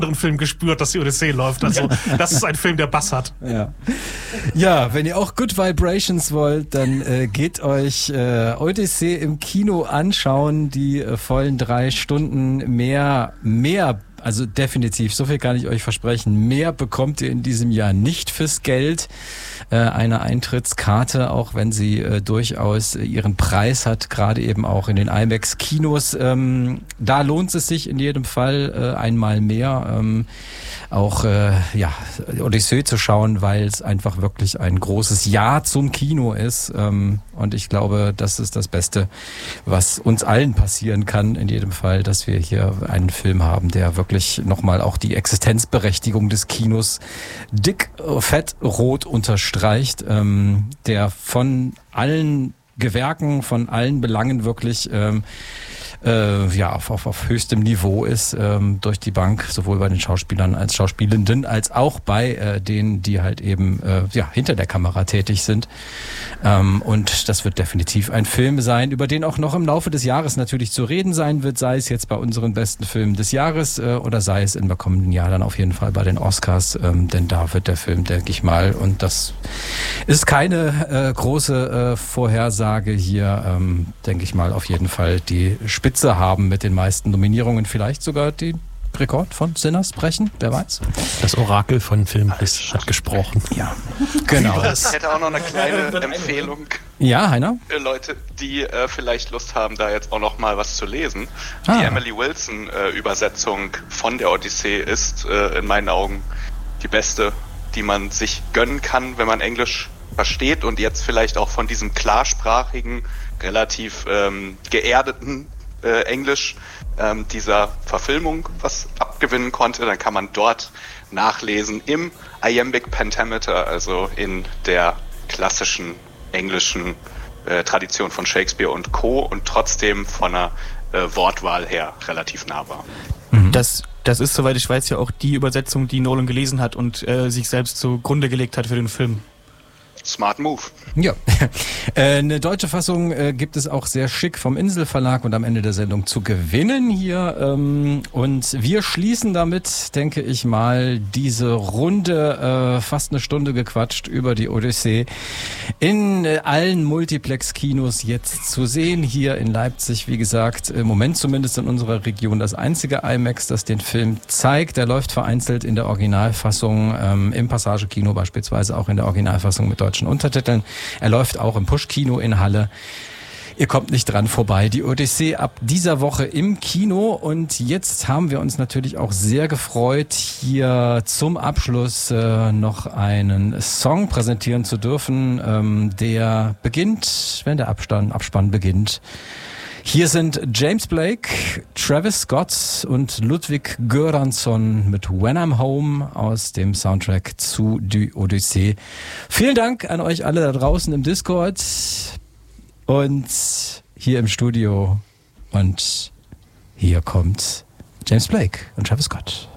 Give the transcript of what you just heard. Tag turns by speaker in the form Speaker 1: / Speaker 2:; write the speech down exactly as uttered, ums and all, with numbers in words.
Speaker 1: anderen Film gespürt, dass die Odyssee läuft. Also das ist ein Film, der Bass hat.
Speaker 2: Ja, ja, wenn ihr auch Good Vibrations wollt, dann äh, geht euch äh, Odyssee im Kino anschauen. Die äh, vollen drei Stunden mehr, mehr Also definitiv, so viel kann ich euch versprechen. Mehr bekommt ihr in diesem Jahr nicht fürs Geld. Äh, eine Eintrittskarte, auch wenn sie äh, durchaus äh, ihren Preis hat, gerade eben auch in den IMAX-Kinos. Ähm, da lohnt es sich in jedem Fall äh, einmal mehr, ähm, auch äh, ja, Odyssee zu schauen, weil es einfach wirklich ein großes Ja zum Kino ist. Ähm, und ich glaube, das ist das Beste, was uns allen passieren kann, in jedem Fall, dass wir hier einen Film haben, der wirklich nochmal auch die Existenzberechtigung des Kinos dick, fett, rot unterstreicht, ähm, der von allen Gewerken, von allen Belangen wirklich ähm, äh, ja, auf, auf, auf höchstem Niveau ist, ähm, durch die Bank, sowohl bei den Schauspielern als Schauspielenden, als auch bei äh, denen, die halt eben äh, ja, hinter der Kamera tätig sind. Ähm, und das wird definitiv ein Film sein, über den auch noch im Laufe des Jahres natürlich zu reden sein wird, sei es jetzt bei unseren besten Filmen des Jahres äh, oder sei es im kommenden Jahr dann auf jeden Fall bei den Oscars, ähm, denn da wird der Film, denke ich mal, und das ist keine äh, große äh, Vorhersage hier, ähm, denke ich mal, auf jeden Fall die Spitze haben mit den meisten Nominierungen, vielleicht sogar den Rekord von Sinners brechen, wer weiß.
Speaker 1: Das Orakel von Filmriss hat gesprochen.
Speaker 2: Ja, genau.
Speaker 3: Ich hätte auch noch eine kleine Empfehlung.
Speaker 2: Ja, Heiner?
Speaker 3: Für Leute, die äh, vielleicht Lust haben, da jetzt auch noch mal was zu lesen.
Speaker 2: Ah.
Speaker 3: Die Emily Wilson äh, Übersetzung von der Odyssee ist äh, in meinen Augen die beste, die man sich gönnen kann, wenn man Englisch versteht und jetzt vielleicht auch von diesem klarsprachigen, relativ ähm, geerdeten äh, Englisch ähm, dieser Verfilmung was abgewinnen konnte, dann kann man dort nachlesen im Iambic Pentameter, also in der klassischen englischen äh, Tradition von Shakespeare und Co. und trotzdem von einer äh, Wortwahl her relativ nahbar.
Speaker 4: Mhm. Das, das ist, soweit ich weiß, ja auch die Übersetzung, die Nolan gelesen hat und äh, sich selbst zugrunde gelegt hat für den Film.
Speaker 3: Smart Move.
Speaker 2: Ja, äh, eine deutsche Fassung äh, gibt es auch sehr schick vom Inselverlag und am Ende der Sendung zu gewinnen hier. Ähm, und wir schließen damit, denke ich mal, diese Runde, äh, fast eine Stunde gequatscht über die Odyssee, in äh, allen Multiplex-Kinos jetzt zu sehen. Hier in Leipzig, wie gesagt, im Moment zumindest in unserer Region das einzige IMAX, das den Film zeigt. Der läuft vereinzelt in der Originalfassung, ähm, im Passage-Kino beispielsweise auch in der Originalfassung mit deutschen Untertiteln. Er läuft auch im Push-Kino in Halle. Ihr kommt nicht dran vorbei. Die Odyssee ab dieser Woche im Kino. Und jetzt haben wir uns natürlich auch sehr gefreut, hier zum Abschluss äh, noch einen Song präsentieren zu dürfen, ähm, der beginnt, wenn der Abspann, Abspann beginnt. Hier sind James Blake, Travis Scott und Ludwig Göransson mit When I'm Home aus dem Soundtrack zu Die Odyssee. Vielen Dank an euch alle da draußen im Discord und hier im Studio. Und hier kommt James Blake und Travis Scott.